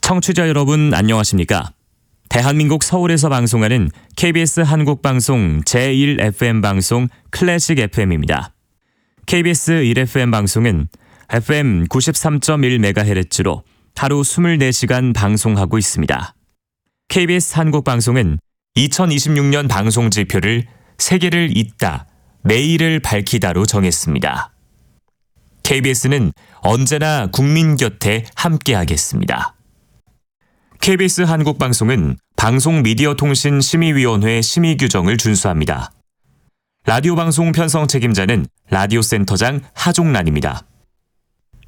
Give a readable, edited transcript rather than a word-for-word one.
청취자 여러분 안녕하십니까? 대한민국 서울에서 방송하는 KBS 한국방송 제1FM 방송 클래식 FM입니다. KBS 1FM 방송은 FM 93.1MHz로 하루 24시간 방송하고 있습니다. KBS 한국방송은 2026년 방송지표를 세계를 잇다, 내일을 밝히다로 정했습니다. KBS는 언제나 국민 곁에 함께하겠습니다. KBS 한국방송은 방송미디어통신심의위원회 심의 규정을 준수합니다. 라디오 방송 편성 책임자는 라디오센터장 하종란입니다.